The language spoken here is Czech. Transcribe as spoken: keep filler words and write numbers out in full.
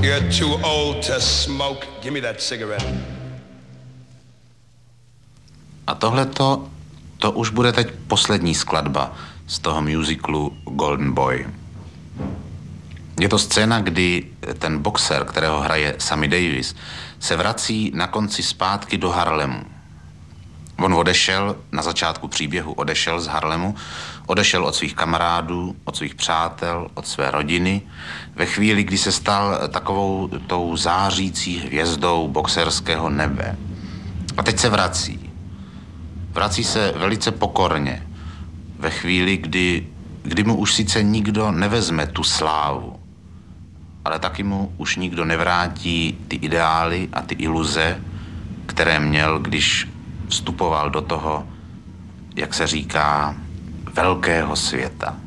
You're too old to smoke. Give me that cigarette. A tohleto, to už bude teď poslední skladba z toho musiclu Golden Boy. Je to scéna, kdy ten boxer, kterého hraje Sammy Davis, se vrací na konci zpátky do Harlemu. On odešel, na začátku příběhu odešel z Harlemu, odešel od svých kamarádů, od svých přátel, od své rodiny, ve chvíli, kdy se stal takovou tou zářící hvězdou boxerského nebe. A teď se vrací. Vrací se velice pokorně, ve chvíli, kdy, kdy mu už sice nikdo nevezme tu slávu, ale taky mu už nikdo nevrátí ty ideály a ty iluze, které měl, když vstupoval do toho, jak se říká, velkého světa.